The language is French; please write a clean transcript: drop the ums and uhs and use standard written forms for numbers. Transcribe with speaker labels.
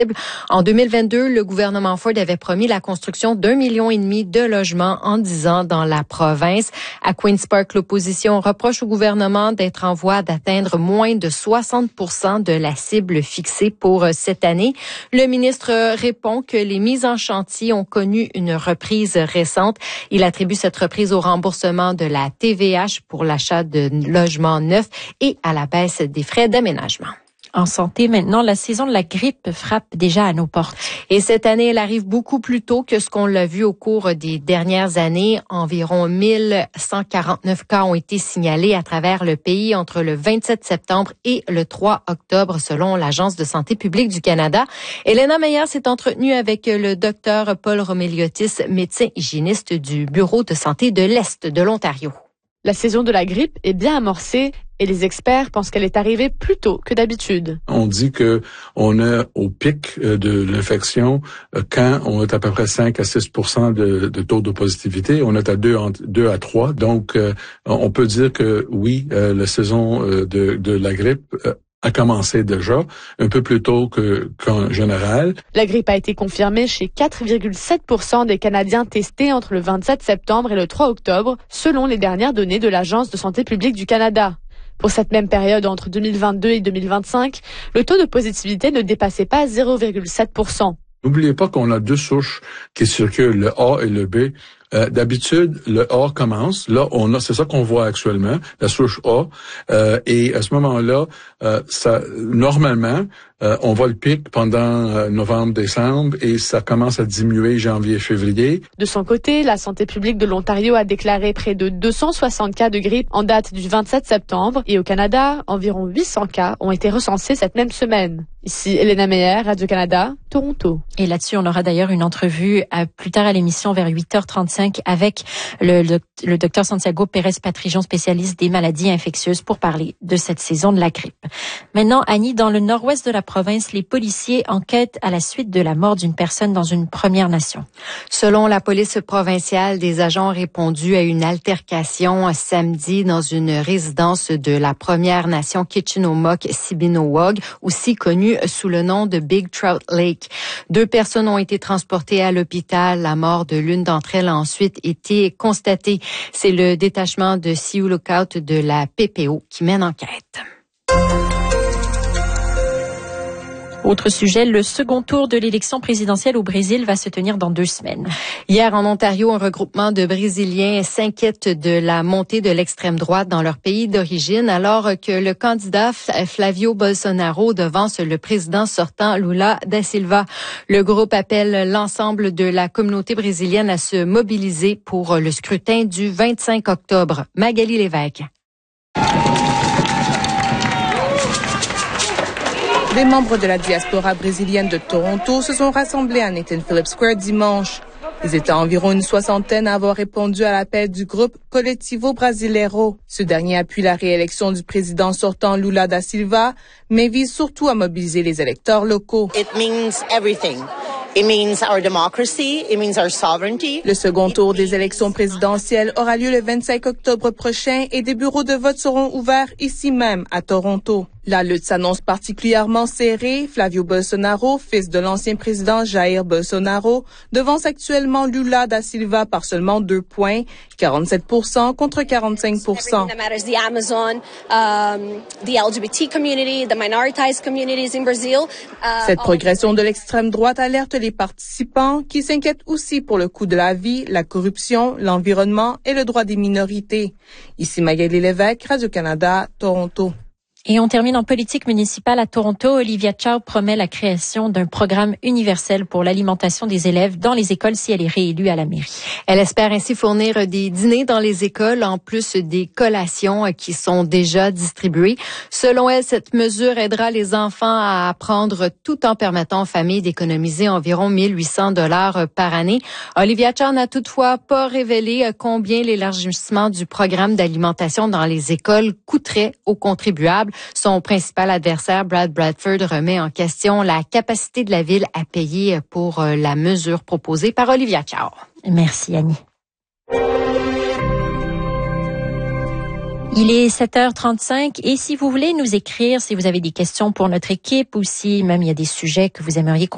Speaker 1: En 2022, le gouvernement Ford avait promis la construction d'1,5 million de logements en 10 ans dans la province. À Queen's Park, l'opposition reproche au gouvernement d'être en voie d'atteindre moins de 60% de la cible fixée pour cette année. Le ministre répond que les mises en chantier ont connu une reprise récente. Il attribue cette reprise au remboursement de la TVH pour l'achat de logements neufs et à la baisse des frais d'aménagement.
Speaker 2: En santé, maintenant, la saison de la grippe frappe déjà à nos portes.
Speaker 1: Et cette année, elle arrive beaucoup plus tôt que ce qu'on l'a vu au cours des dernières années. Environ 1149 cas ont été signalés à travers le pays entre le 27 septembre et le 3 octobre, selon l'Agence de santé publique du Canada. Elena Meyer s'est entretenue avec le docteur Paul Roméliotis, médecin hygiéniste du Bureau de santé de l'Est de l'Ontario.
Speaker 3: La saison de la grippe est bien amorcée et les experts pensent qu'elle est arrivée plus tôt que d'habitude.
Speaker 4: On dit que on est au pic de l'infection quand on est à peu près 5 à 6% de taux de positivité. On est à 2 à 3. Donc, on peut dire que oui, la saison de la grippe a commencé déjà un peu plus tôt qu'en général.
Speaker 3: La grippe a été confirmée chez 4,7% des Canadiens testés entre le 27 septembre et le 3 octobre, selon les dernières données de l'Agence de santé publique du Canada. Pour cette même période entre 2022 et 2025, le taux de positivité ne dépassait pas 0,7%.
Speaker 4: N'oubliez pas qu'on a deux souches qui circulent, le A et le B. D'habitude, le A commence. Là, c'est ça qu'on voit actuellement, la souche A. Et à ce moment-là, normalement, on voit le pic pendant novembre, décembre, et ça commence à diminuer janvier, février.
Speaker 3: De son côté, la santé publique de l'Ontario a déclaré près de 260 cas de grippe en date du 27 septembre. Et au Canada, environ 800 cas ont été recensés cette même semaine. Ici, Elena Meyer, Radio-Canada, Toronto.
Speaker 2: Et là-dessus, on aura d'ailleurs une entrevue plus tard à l'émission vers 8h35 avec le docteur Santiago Pérez-Patrijon, spécialiste des maladies infectieuses, pour parler de cette saison de la grippe. Maintenant, Annie, dans le nord-ouest de la province, les policiers enquêtent à la suite de la mort d'une personne dans une Première Nation.
Speaker 1: Selon la police provinciale, des agents ont répondu à une altercation samedi dans une résidence de la Première Nation Kitchenomok-Sibinowog, aussi connue sous le nom de Big Trout Lake. 2 personnes ont été transportées à l'hôpital. La mort de l'une d'entre elles a ensuite été constatée. C'est le détachement de Sioux Lookout de la PPO qui mène enquête.
Speaker 2: Autre sujet, le second tour de l'élection présidentielle au Brésil va se tenir dans 2 semaines.
Speaker 1: Hier, en Ontario, un regroupement de Brésiliens s'inquiète de la montée de l'extrême droite dans leur pays d'origine, alors que le candidat Flavio Bolsonaro devance le président sortant Lula da Silva. Le groupe appelle l'ensemble de la communauté brésilienne à se mobiliser pour le scrutin du 25 octobre. Magali Lévesque.
Speaker 5: Des membres de la diaspora brésilienne de Toronto se sont rassemblés à Nathan Phillips Square dimanche. Ils étaient environ une soixantaine à avoir répondu à l'appel du groupe Coletivo Brasileiro. Ce dernier appuie la réélection du président sortant Lula da Silva, mais vise surtout à mobiliser les électeurs locaux.
Speaker 6: It means everything. It means our democracy. It means our sovereignty.
Speaker 5: Le second tour des élections présidentielles aura lieu le 25 octobre prochain et des bureaux de vote seront ouverts ici même à Toronto. La lutte s'annonce particulièrement serrée. Flavio Bolsonaro, fils de l'ancien président Jair Bolsonaro, devance actuellement Lula da Silva par seulement 2 points, 47% contre 45%. Cette progression de l'extrême droite alerte les participants qui s'inquiètent aussi pour le coût de la vie, la corruption, l'environnement et le droit des minorités. Ici Magali Lévesque, Radio-Canada, Toronto.
Speaker 2: Et on termine en politique municipale à Toronto. Olivia Chow promet la création d'un programme universel pour l'alimentation des élèves dans les écoles si elle est réélue à la mairie.
Speaker 1: Elle espère ainsi fournir des dîners dans les écoles en plus des collations qui sont déjà distribuées. Selon elle, cette mesure aidera les enfants à apprendre tout en permettant aux familles d'économiser environ 1 800 $ par année. Olivia Chow n'a toutefois pas révélé combien l'élargissement du programme d'alimentation dans les écoles coûterait aux contribuables. Son principal adversaire, Brad Bradford, remet en question la capacité de la ville à payer pour la mesure proposée par Olivia Chow.
Speaker 2: Merci, Annie. Il est 7h35 et si vous voulez nous écrire, si vous avez des questions pour notre équipe ou si même il y a des sujets que vous aimeriez qu'on